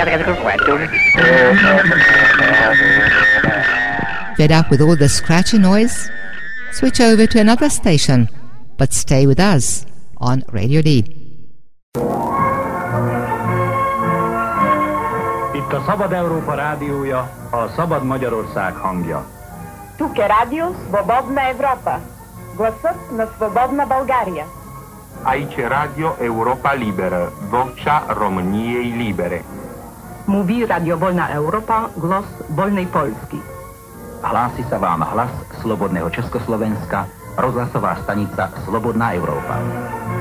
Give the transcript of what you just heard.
Fed up with all the scratchy noise? Switch over to another station, but stay with us on Radio D. Itt a Szabad Európa rádiója, a Szabad Magyarország hangja. Тук е радио Свободна Европа, гласът на Свободна България. Aici Radio Europa Liberă, vocea României libere. Mówi Radio Wolna Europa, głos wolnej Polski. Hlási sa vám hlas Slobodného Československa, rozhlasová stanica Slobodná Európa.